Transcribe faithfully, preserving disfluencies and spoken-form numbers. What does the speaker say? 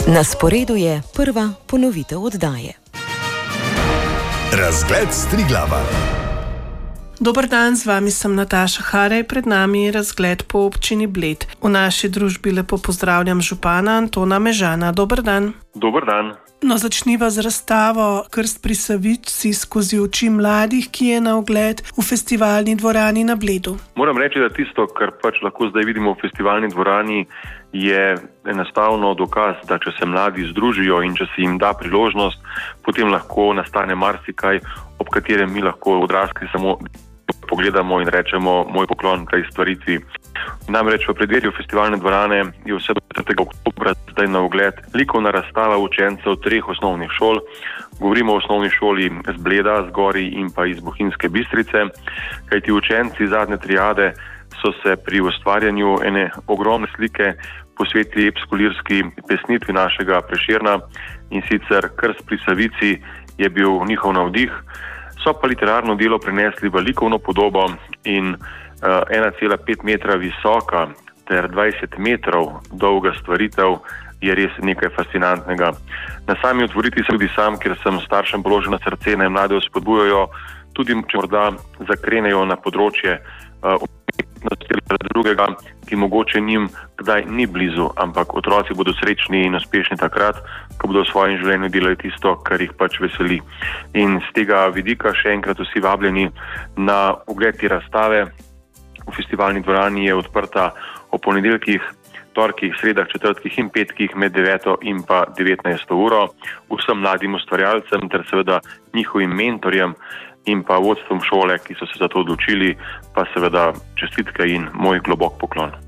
Na sporedu je prva ponovitev oddaje. Razgled Striglava. Dober dan, z vami sem Nataša Harej, pred nami je razgled po občini Bled. V naši družbi lepo pozdravljam župana Antona Mežana. Dober dan. Dober dan. No, začniva z razstavo Krst pri Savici skozi oči mladih, ki je na ogled v festivalni dvorani na Bledu. Moram reči, da tisto, kar pač lahko zdaj vidimo v festivalni dvorani, je enostavno dokaz, da če se mladi združijo in če se jim da priložnost, potem lahko nastane marsikaj, ob katerem mi lahko odrasli samo pogledamo in rečemo moj poklon tej stvaritvi. Namreč v predverju festivalne dvorane je vse do tretjega oktobra zdaj na ogled likovna razstava učencev treh osnovnih šol. Govorimo o osnovni šoli z Bleda, z Gorij in pa iz Bohinjske Bistrice, kajti učenci zadnje triade so se pri ustvarjanju ene ogromne slike posvetili epsko-lirski pesnitvi našega Prešerna, in sicer Krst pri Savici je bil njihov navdih. So pa literarno delo prenesli v likovno podobo in uh, ena cela pet metra visoka ter dvajset metrov dolga stvaritev je res nekaj fascinantnega. Na sami otvoriti sem tudi sam, ker sem staršem položil na srce, naj mlade vzpodbujajo, tudi če morda zakrenejo na področje uh, drugega, ki mogoče njim kdaj ni blizu, ampak otroci bodo srečni in uspešni takrat, ko bodo v svojem življenju delali tisto, kar jih pač veseli. In z tega vidika še enkrat vsi vabljeni na ogled te razstave. V festivalni dvorani je odprta o ponedeljkih, torkih, sredah, četrtkih in petkih med deveto in pa devetnajsto uro. Vsem mladim ustvarjalcem ter seveda njihovim mentorjem in pa vodstvom šole, ki so se za to odločili, pa seveda čestitke in moj globok poklon.